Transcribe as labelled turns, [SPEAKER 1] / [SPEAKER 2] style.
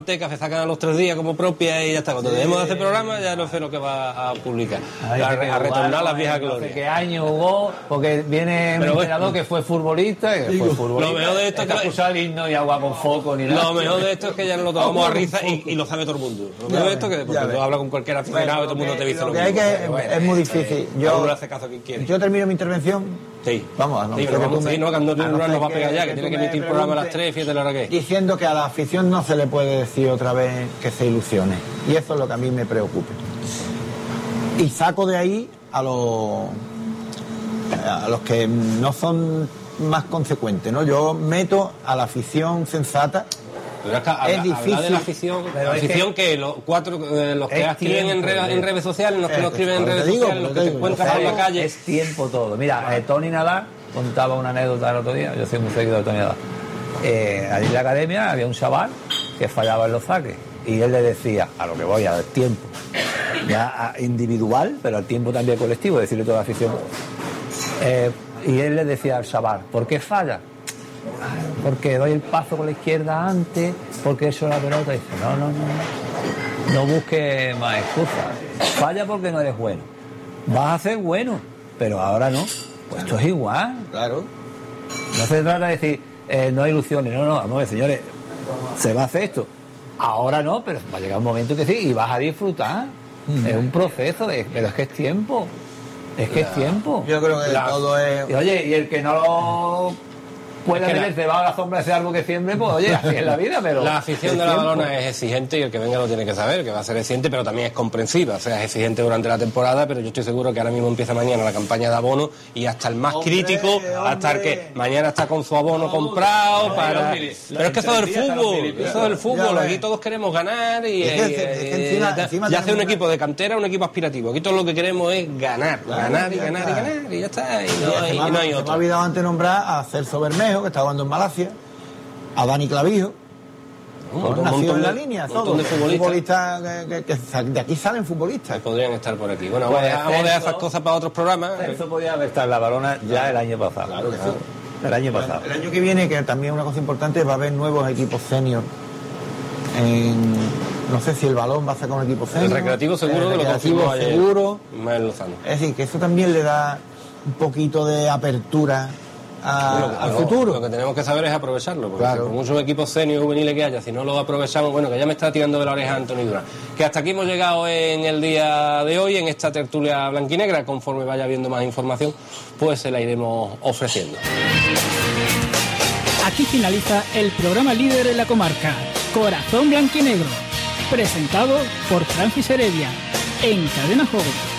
[SPEAKER 1] que sacan a los 3 días como propia y ya está. Cuando dejemos de hacer programas ya no sé lo que va a publicar. A retornar las viejas glorias.
[SPEAKER 2] No sé qué año jugó, porque viene un entrenador que fue futbolista.
[SPEAKER 1] Lo mejor de esto
[SPEAKER 2] es que usar el himno y agua con foco ni nada.
[SPEAKER 1] Lo mejor de esto es que ya no lo tomamos a risa y lo sabe todo el mundo. Lo mejor de esto es que tú hablas con cualquier aficionado y todo el mundo te dice lo mismo.
[SPEAKER 3] Es muy difícil. Yo termino mi intervención.
[SPEAKER 1] Sí.
[SPEAKER 3] Vamos,
[SPEAKER 1] no nos va a pegar ya, que tiene que emitir el programa a las 3, fíjate la hora que es.
[SPEAKER 3] Diciendo que a la afición no se le puede decir otra vez que se ilusione. Y eso es lo que a mí me preocupa. Y saco de ahí a los que no son más consecuentes, ¿no? Yo meto a la afición sensata.
[SPEAKER 1] Pero es difícil. Hablar de la afición que los que escriben en redes sociales, los que no escriben en redes sociales, los que te encuentras por la calle.
[SPEAKER 2] Es tiempo todo. Mira, Tony Nadal contaba una anécdota el otro día, yo soy muy seguidor de Tony Nadal. Allí en la academia había un chaval que fallaba en los saques y él le decía, a lo que voy, al tiempo, ya individual, pero al tiempo también colectivo, decirle toda la afición. Y él le decía al chaval, ¿por qué falla? Porque doy el paso con la izquierda antes, porque eso es la pelota. Y dice, no busques más excusas. Falla porque no eres bueno. Vas a ser bueno, pero ahora no. Pues esto es igual.
[SPEAKER 3] Claro.
[SPEAKER 2] No se trata de decir, no hay ilusiones. No, vamos a ver, señores, se va a hacer esto. Ahora no, pero va a llegar un momento que sí, y vas a disfrutar. Es un proceso, pero es que es tiempo. Es que es tiempo.
[SPEAKER 3] Yo creo que todo es...
[SPEAKER 2] Y oye, y el que no lo puede tener debajo de la sombra de ese árbol que siempre, pues oye, así es la vida, pero...
[SPEAKER 1] La afición de la Balona es exigente y el que venga lo tiene que saber, que va a ser exigente, pero también es comprensiva. O sea, es exigente durante la temporada, pero yo estoy seguro que ahora mismo empieza mañana la campaña de abono y hasta el más crítico, hasta el que mañana está con su abono comprado, para... Pero es que eso del fútbol, aquí todos queremos ganar y ya hace un equipo de cantera, un equipo aspirativo. Aquí todo lo que queremos es ganar y ya está, y no hay otro.
[SPEAKER 3] Me ha olvidado antes nombrar a Celso Bermejo, que está jugando en Malasia, a Dani Clavijo, nació en la línea, todos futbolistas que de aquí salen futbolistas.
[SPEAKER 1] Podrían estar por aquí. Bueno, vamos a dejar esas cosas para otros programas.
[SPEAKER 2] Eso podía haber estado en la Balona ya el año pasado.
[SPEAKER 3] Claro que sí.
[SPEAKER 2] El año pasado.
[SPEAKER 3] El año que viene, que también es una cosa importante, va a haber nuevos equipos senior. No sé si el Balón va a sacar un equipo senior.
[SPEAKER 1] El Recreativo seguro que lo confirmó ayer. Ismael Lozano.
[SPEAKER 3] Es decir, que eso también le da un poquito de apertura al futuro.
[SPEAKER 1] Lo que tenemos que saber es aprovecharlo, porque por muchos equipos senior juveniles que haya, si no los aprovechamos, bueno, que ya me está tirando de la oreja Anthony Durán. Que hasta aquí hemos llegado en el día de hoy, en esta tertulia blanquinegra. Conforme vaya habiendo más información, pues se la iremos ofreciendo.
[SPEAKER 4] Aquí finaliza el programa líder en la comarca, Corazón Blanquinegro, presentado por Francis Heredia, en Cadena Joven.